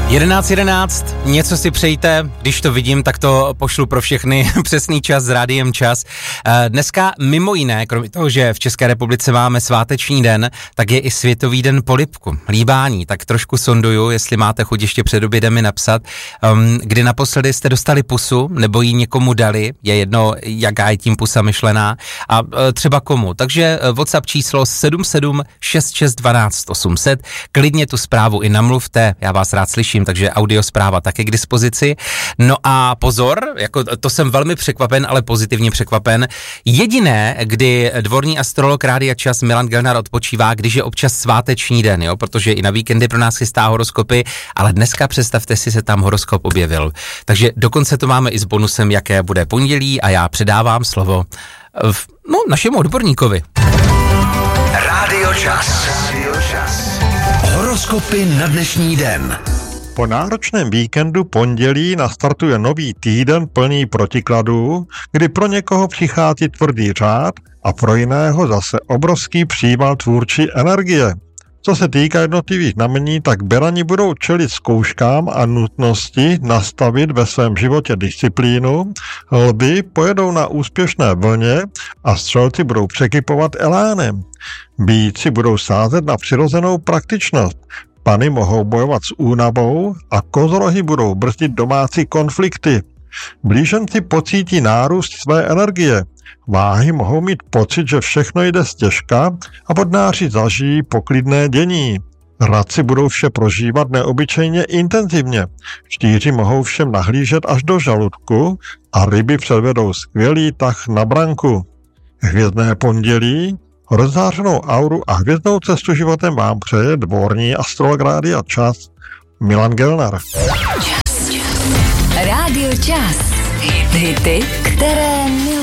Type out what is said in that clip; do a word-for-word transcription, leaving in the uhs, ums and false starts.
jedenáct jedenáct, něco si přejte, když to vidím, tak to pošlu pro všechny, přesný čas s Rádiem Čas. Dneska mimo jiné, kromě toho, že v České republice máme sváteční den, tak je i Světový den polibku, líbání, tak trošku sonduju, jestli máte chuť ještě před obědem mi napsat, um, kdy naposledy jste dostali pusu, nebo ji někomu dali, je jedno, jaká je tím pusa myšlená, a uh, třeba komu. Takže uh, WhatsApp číslo sedm sedm šest šest dvanáct osm set, klidně tu zprávu i namluvte, já vás rád slyším, takže audiospráva taky k dispozici. No a pozor, jako to jsem velmi překvapen, ale pozitivně překvapen. Jediné, kdy dvorní astrolog Rádia Čas Milan Gelnar odpočívá, když je občas sváteční den, jo, protože i na víkendy pro nás chystá horoskopy, ale dneska představte si, se tam horoskop objevil. Takže dokonce to máme i s bonusem, jaké bude pondělí, a já předávám slovo v, no, našemu odborníkovi. Rádio Čas. Horoskopy na dnešní den. Po náročném víkendu pondělí nastartuje nový týden plný protikladů, kdy pro někoho přichází tvrdý řád a pro jiného zase obrovský příval tvůrčí energie. Co se týká jednotlivých znamení, tak berani budou čelit zkouškám a nutnosti nastavit ve svém životě disciplínu, lvi pojedou na úspěšné vlně a střelci budou překypovat elánem. Býci budou sázet na přirozenou praktičnost, pany mohou bojovat s únavou a kozorohy budou brzdit domácí konflikty. Blíženci pocítí nárůst své energie. Váhy mohou mít pocit, že všechno jde ztěžka a vodnáři zažijí poklidné dění. Radci budou vše prožívat neobyčejně intenzivně. Štíři mohou všem nahlížet až do žaludku a ryby předvedou skvělý tah na branku. Hvězdné pondělí, rozzářenou auru a hvězdnou cestu životem vám přeje dvorní astrolog Rádia Čas Milan Gelnar. Čas, čas. Rádio Čas. Hity, které